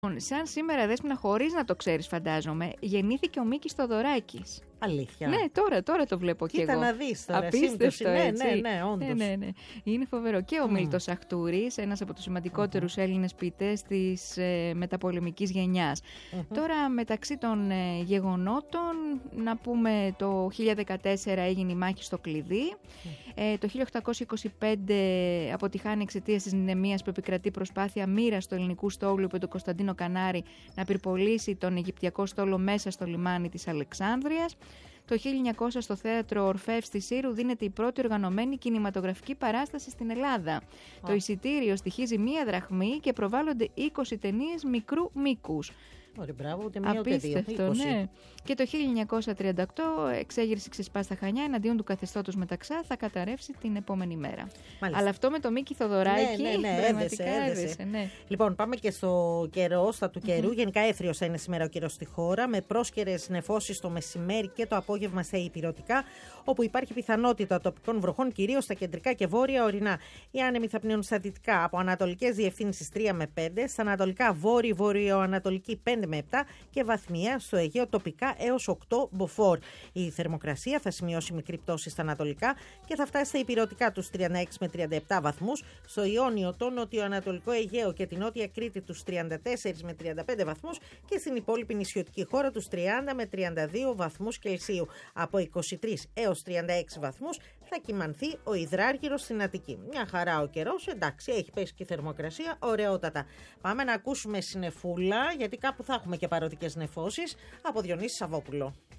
Σαν σήμερα, Δέσποινα, χωρίς να το ξέρεις, φαντάζομαι, γεννήθηκε ο Μίκης Θοδωράκης. Αλήθεια. Ναι, τώρα το βλέπω κι εγώ. Κοίτα να δεις τώρα. Απίστευτο, έτσι. Ναι, όντως. Ναι. Είναι φοβερό. Και ο Μίλτος Αχτούρης, ένας από τους σημαντικότερους Έλληνες ποιητές της μεταπολεμικής γενιάς. Τώρα, μεταξύ των γεγονότων, να πούμε το 1014 έγινε η μάχη στο Κλειδί. Το 1825 αποτυχάνει εξαιτίας της μνημείας που επικρατεί προσπάθεια μοίρας του ελληνικού στόλου από τον Κωνσταντίνο Κανάρη να πυρπολίσει τον Αιγυπτιακό στόλο μέσα στο λιμάνι της Αλεξάνδρειας. Το 1900 στο θέατρο Ορφεύ στη Σύρου δίνεται η πρώτη οργανωμένη κινηματογραφική παράσταση στην Ελλάδα. Το εισιτήριο στοιχίζει 1 δραχμή και προβάλλονται 20 ταινίες μικρού μήκους. Ωραία, μπράβο, ούτε μία ούτε δύο. Απίστευτο, ναι. Και το 1938 εξέγερση ξεσπά στα Χανιά εναντίον του καθεστώτος Μεταξά, θα καταρρεύσει την επόμενη μέρα. Μάλιστα. Αλλά αυτό με το Μίκη Θοδωράκη πραγματικά έδεσε. ναι. Λοιπόν, πάμε και στο καιρό, στα του καιρού. Γενικά έθριος θα είναι σήμερα ο καιρός στη χώρα, με πρόσκαιρες νεφώσεις το μεσημέρι και το απόγευμα σε υπηρετικά, όπου υπάρχει πιθανότητα τοπικών βροχών, κυρίως στα κεντρικά και βόρεια ορεινά. Οι άνεμοι θα πνέουν στα δυτικά από ανατολικές διευθύνσεις 3 με 5, στα ανατολικά βόρειο-βορειοανατολική 5 με 7 και βαθμία στο Αιγαίο τοπικά έως 8 μποφόρ. Η θερμοκρασία θα σημειώσει μικρή πτώση στα ανατολικά και θα φτάσει στα υπηρετικά τους 36 με 37 βαθμούς, στο Ιόνιο, το νοτιοανατολικό Αιγαίο και την νότια Κρήτη τους 34 με 35 βαθμούς και στην υπόλοιπη νησιωτική χώρα τους 30 με 32 βαθμούς Κελσίου. Από 23 έως 36 βαθμούς θα κυμανθεί ο υδράργυρος στην Αττική. Μια χαρά ο καιρός, εντάξει, έχει πέσει και η θερμοκρασία, ωραιότατα. Πάμε να ακούσουμε συννεφούλα, γιατί κάπου θα έχουμε και παροδικές νεφώσεις, από Διονύση Σαββόπουλο.